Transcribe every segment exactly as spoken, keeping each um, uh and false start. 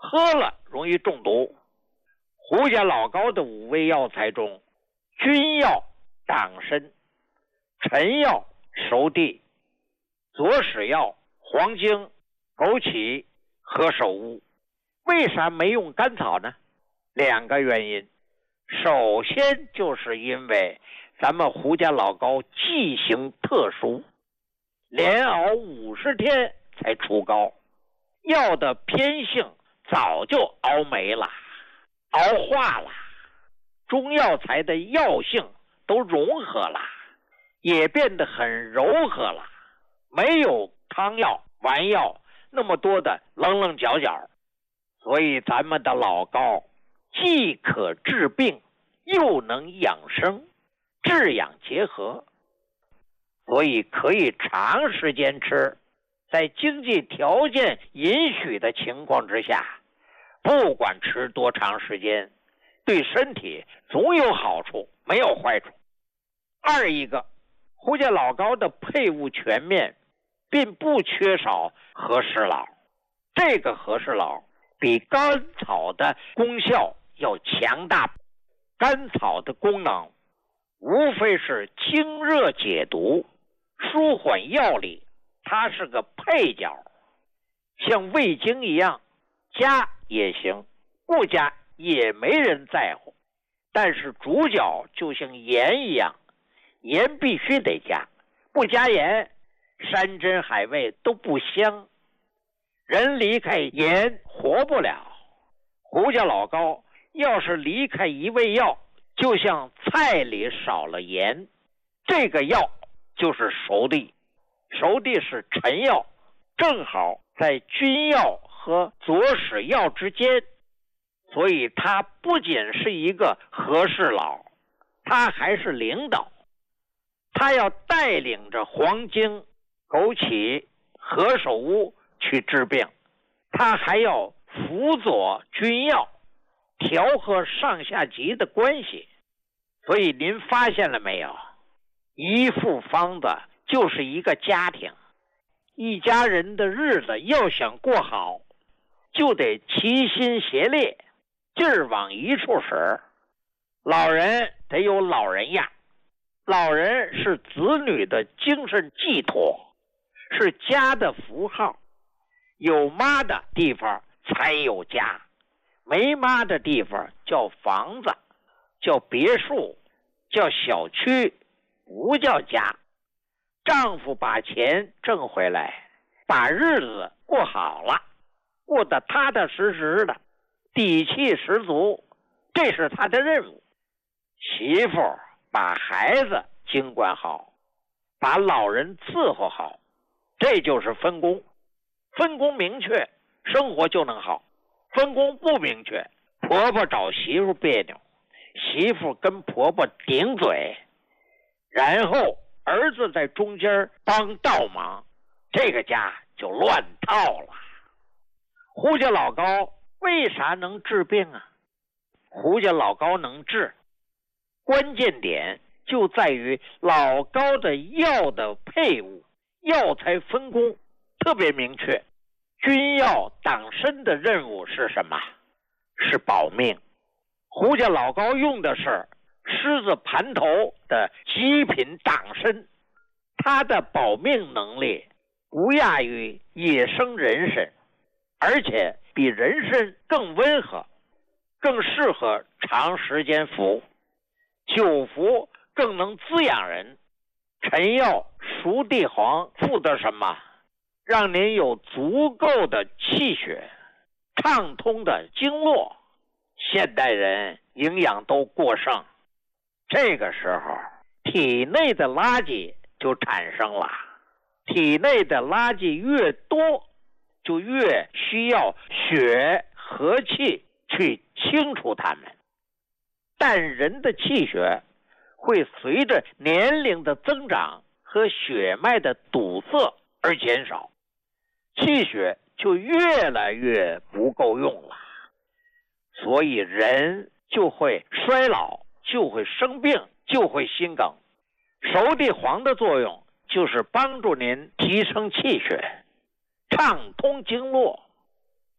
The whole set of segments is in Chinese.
喝了容易中毒。胡家老高的五味药材中，君药党参、臣药熟地、左使药黄精、枸杞、何首乌。为啥没用甘草呢？两个原因。首先就是因为咱们胡家老高剂型特殊，连熬五十天才出膏，药的偏性早就熬没了，熬化了，中药材的药性都融合了，也变得很柔和了，没有汤药、丸药那么多的棱棱角角。所以咱们的老高既可治病，又能养生，治养结合，所以可以长时间吃。在经济条件允许的情况之下，不管吃多长时间，对身体总有好处，没有坏处。二一个，胡家老高的配伍全面，并不缺少和事佬。这个和事佬比甘草的功效要强大。甘草的功能无非是清热解毒、舒缓药力，它是个配角，像味精一样，加也行，不加也没人在乎。但是主角就像盐一样，盐必须得加，不加盐，山珍海味都不香。人离开盐活不了。胡家老高要是离开一味药，就像菜里少了盐。这个药就是熟地，熟地是臣药，正好在君药和左使药之间，所以他不仅是一个和事佬，他还是领导。他要带领着黄精、枸杞、何首乌去治病，他还要辅佐君药，调和上下级的关系。所以您发现了没有，一副方子就是一个家庭，一家人的日子要想过好，就得齐心协力，劲儿往一处使。老人得有老人样，老人是子女的精神寄托，是家的符号。有妈的地方才有家，没妈的地方叫房子，叫别墅，叫小区，不叫家。丈夫把钱挣回来，把日子过好了，过得踏踏实实的，底气十足，这是他的任务。媳妇把孩子经管好，把老人伺候好，这就是分工。分工明确，生活就能好。分工不明确，婆婆找媳妇别扭，媳妇跟婆婆顶嘴，然后儿子在中间帮倒忙，这个家就乱套了。胡家老高为啥能治病啊？胡家老高能治，关键点就在于老高的药的配伍，药材分工特别明确。君药党参的任务是什么？是保命。胡家老高用的是狮子盘头的极品党参，它的保命能力不亚于野生人参，而且比人参更温和，更适合长时间服，久服更能滋养人。臣药熟地黄负责什么？让您有足够的气血，畅通的经络。现代人营养都过剩，这个时候体内的垃圾就产生了，体内的垃圾越多，就越需要血和气去清除它们。但人的气血会随着年龄的增长和血脉的堵塞而减少，气血就越来越不够用了，所以人就会衰老，就会生病，就会心梗。熟地黄的作用就是帮助您提升气血，畅通经络。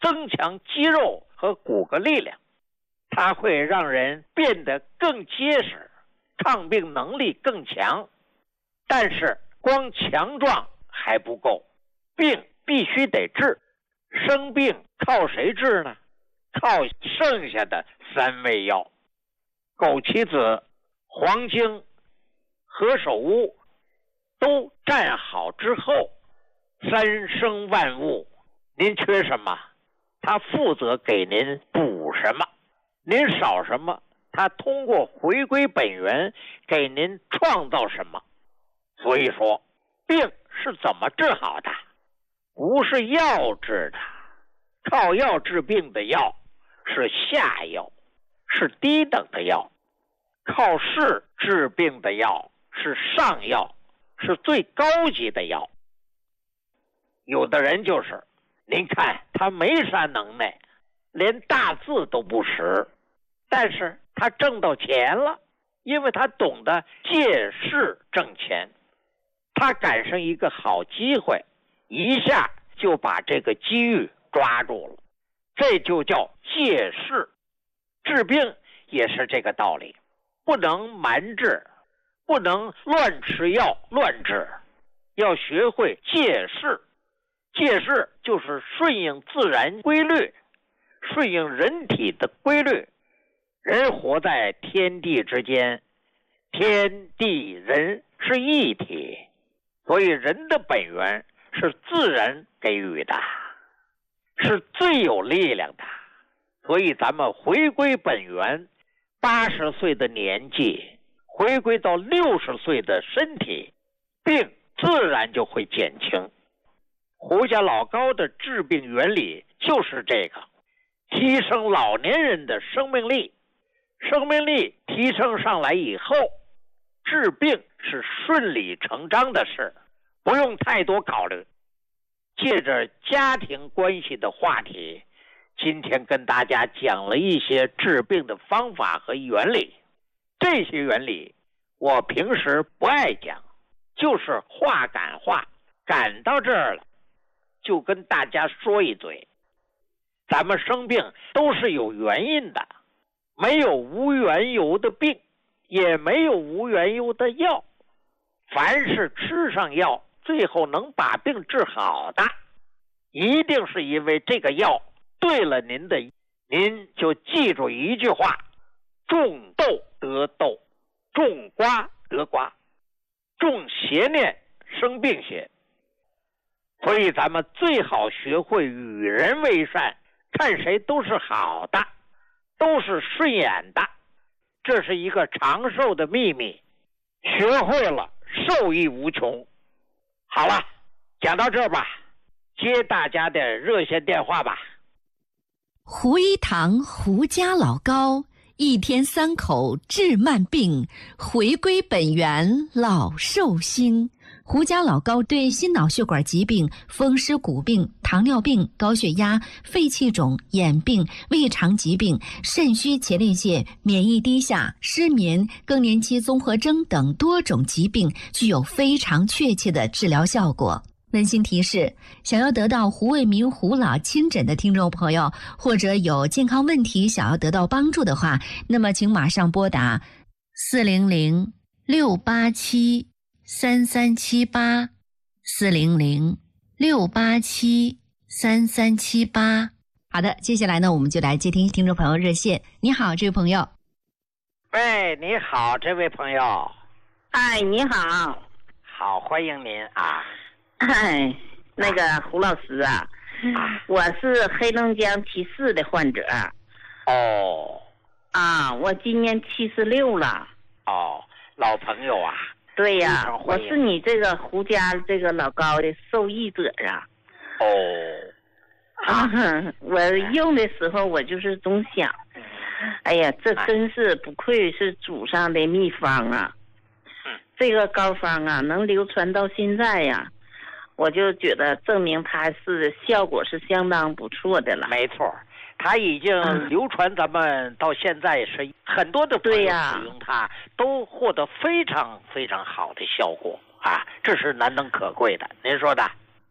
增强肌肉和骨骼力量，它会让人变得更结实，抗病能力更强。但是光强壮还不够，病必须得治。生病靠谁治呢？靠剩下的三味药：枸杞子、黄精、何首乌，都站好之后，三生万物，您缺什么，他负责给您补什么；您少什么，他通过回归本源给您创造什么。所以说，病是怎么治好的？不是药治的，靠药治病的药是下药，是低等的药；靠势治病的药是上药，是最高级的药。有的人就是，您看他没啥能耐，连大字都不识，但是他挣到钱了，因为他懂得借势挣钱。他赶上一个好机会，一下就把这个机遇抓住了，这就叫借势。治病也是这个道理，不能蛮治，不能乱吃药乱治，要学会借势。借势就是顺应自然规律，顺应人体的规律。人活在天地之间，天地人是一体，所以人的本源是自然给予的，是最有力量的。所以咱们回归本源，八十岁的年纪回归到六十岁的身体，病自然就会减轻。胡家老高的治病原理就是这个，提升老年人的生命力。生命力提升上来以后，治病是顺理成章的事，不用太多考虑。借着家庭关系的话题，今天跟大家讲了一些治病的方法和原理。这些原理我平时不爱讲，就是话赶话，赶到这儿了就跟大家说一嘴。咱们生病都是有原因的，没有无缘由的病，也没有无缘由的药。凡是吃上药最后能把病治好的，一定是因为这个药对了您的。您就记住一句话：种豆得豆，种瓜得瓜，种邪念生病邪。所以咱们最好学会与人为善，看谁都是好的，都是顺眼的，这是一个长寿的秘密，学会了受益无穷。好了，讲到这儿吧，接大家的热线电话吧。 胡一堂胡家老高，一天三口治慢病，回归本源老寿星。胡家老高对心脑血管疾病、风湿骨病、糖尿病、高血压、肺气肿、眼病、胃肠疾病、肾虚前列腺、免疫低下、失眠、更年期综合征等多种疾病具有非常确切的治疗效果。温馨提示，想要得到胡卫民胡老亲诊的听众朋友，或者有健康问题想要得到帮助的话，那么请马上拨打四零零六八七三三七八，四零零六八七三三七八。好的，接下来呢，我们就来接听听众朋友热线。你好，这位朋友。 喂，你好，这位朋友。 哎，你好。 好，欢迎您啊。 哎，那个胡老师啊，啊我是黑龙江七市的患者。 哦。 啊，我今年七十六了。 哦，老朋友啊。 对呀、啊，我是你这个胡家这个老高的受益者啊。 哦。 啊，我用的时候我就是总想，哎呀，这真是不愧是祖上的秘方啊。 嗯。 这个膏方啊，能流传到现在呀、啊。我就觉得证明它是效果是相当不错的了。 没错，它已经流传，咱们到现在是很多的朋友使用它，都获得非常非常好的效果啊，这是难能可贵的。您说的？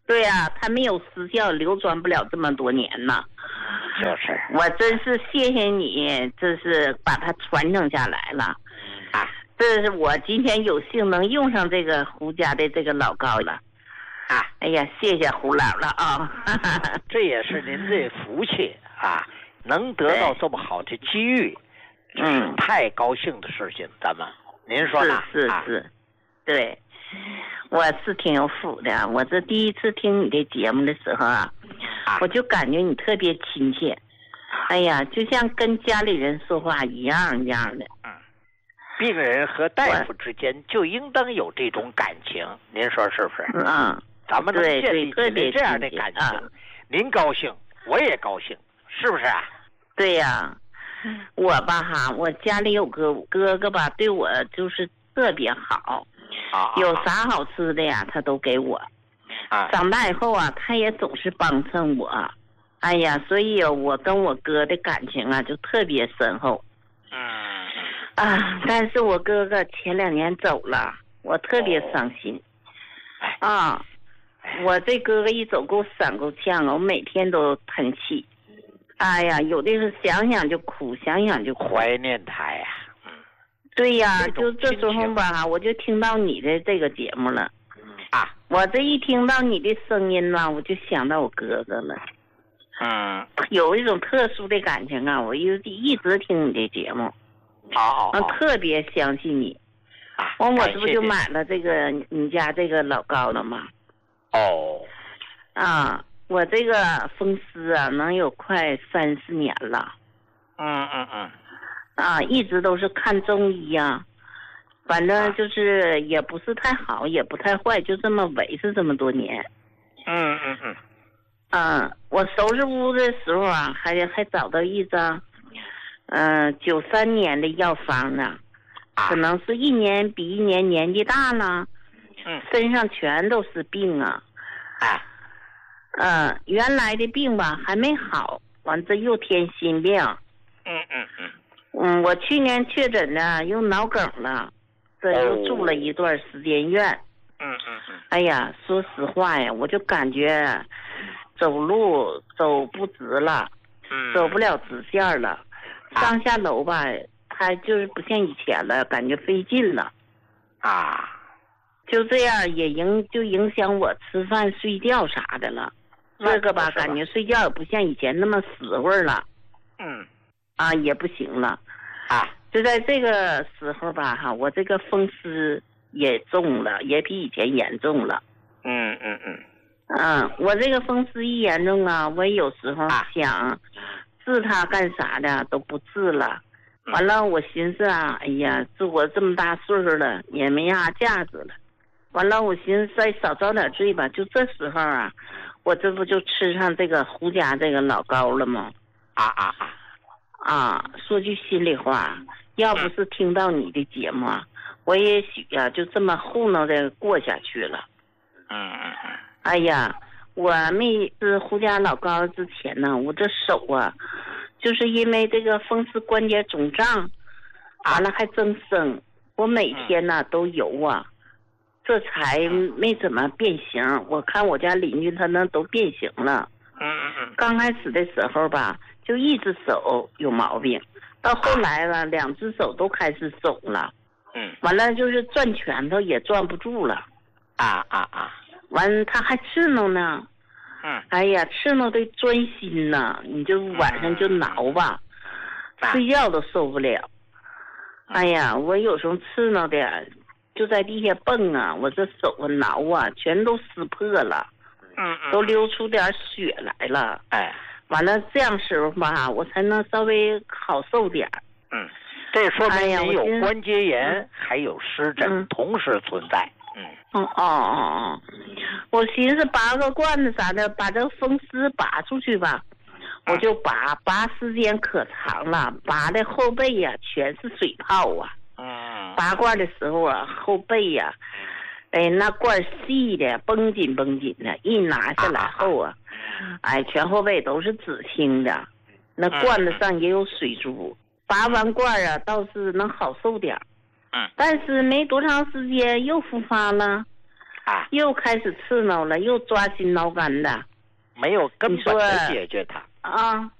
对呀、啊，它没有失效，流传不了这么多年呢。 就是， 我真是谢谢你，这是把它传承下来了。 啊， 这是我今天有幸能用上这个胡家的这个老高了。 啊， 哎呀，谢谢胡老了啊！ 这也是您的福气啊，能得到这么好的机遇， 嗯， 太高兴的事情，咱们您说呢？ 是是是，啊、对。我是挺有福的，我这第一次听你的节目的时候啊，啊我就感觉你特别亲切，哎呀，就像跟家里人说话一样一样的。 嗯，病人和大夫之间就应当有这种感情，您说是不是？ 嗯， 咱们能建立起来这样的感情，啊、您高兴，我也高兴，是不是啊？ 对呀、啊，我吧哈，我家里有个哥哥吧，对我就是特别好。有啥好吃的呀，他都给我。 啊， 长大以后啊，他也总是帮衬我。哎呀，所以我跟我哥的感情啊，就特别深厚。 嗯。 啊，但是我哥哥前两年走了，我特别伤心。哦、啊，我这哥哥一走给我闪够呛，我每天都喷气。哎呀，有的时候想想就哭，想想就哭。 怀念他呀。 对呀，就这时候吧，我就听到你的这个节目了， 啊， 我这一听到你的声音呢，我就想到我哥哥了， 嗯， 有一种特殊的感情啊，我一一直听你的节目， 好、 哦，特别相信你， 啊， 完我这不就买了这个你家这个老高了吗？ 哦， 啊，我这个风湿啊，能有快三四年了， 嗯嗯嗯。 啊，一直都是看中医呀、啊，反正就是也不是太好，也不太坏，就这么维持这么多年。 嗯嗯嗯。 嗯，我收拾屋的时候啊，还还找到一张，嗯，九三年的药方呢，可能是一年比一年年纪大了， 嗯， 身上全都是病啊。 啊。 嗯，原来的病吧还没好，完这又添新病。 嗯嗯嗯。 嗯，我去年确诊呢，又脑梗了，这又住了一段时间院。 嗯嗯嗯。 哎呀，说实话呀，我就感觉走路走不直了， 嗯， 走不了直线了，上下楼吧，它就是不像以前了，感觉费劲了。 啊， 就这样也影就影响我吃饭睡觉啥的了。这个吧，感觉睡觉也不像以前那么死会儿了。 嗯。 啊，也不行了， 啊， 就在这个时候吧，哈，我这个风湿也重了，也比以前严重了。 嗯嗯嗯。 嗯，我这个风湿一严重啊，我有时候想治它干啥的都不治了。完了，我寻思啊，哎呀，这我这么大岁数了，也没啥价值了。完了，我寻思再少遭点罪吧。就这时候啊，我这不就吃上这个胡家这个老高了吗？ 啊啊啊！ 啊，说句心里话，要不是听到你的节目啊，我也许啊就这么糊弄着过下去了。 嗯嗯嗯。 哎呀，我没吃胡家老高之前呢，我这手啊，就是因为这个风湿关节肿胀，完了还增生，我每天呢都游啊，这才没怎么变形。我看我家邻居他那都变形了。 嗯嗯嗯。 刚开始的时候吧。就一只手有毛病，到后来了，两只手都开始肿了。 嗯， 完了就是攥拳头也攥不住了。 啊啊啊！ 完他还刺挠呢。 嗯。 哎呀，刺挠的钻心呐，你就晚上就挠吧， 嗯、 睡觉都受不了。哎呀，我有时候刺挠的就在地下蹦啊，我这手啊挠啊，全都撕破了。 嗯嗯。 都流出点血来了。 哎。 完了，这样时候吧，我才能稍微好受点。 嗯，这说明你有关节炎， 哎、 还有湿疹、嗯、同时存在。嗯。 哦哦哦哦，我寻思拔个罐子啥的，把这个风湿拔出去吧，嗯、我就拔，拔时间可长了，拔的后背呀、啊、全是水泡啊。 嗯。 拔罐的时候啊，后背呀、啊。哎，那罐细的绷紧绷紧的，一拿下来后啊，哎，全后背都是紫青的，那罐子上也有水珠。拔完罐啊，倒是能好受点。 嗯。 但是没多长时间又复发了。 啊， 又开始刺挠了，又抓心挠肝的， 没有根本的解决它啊。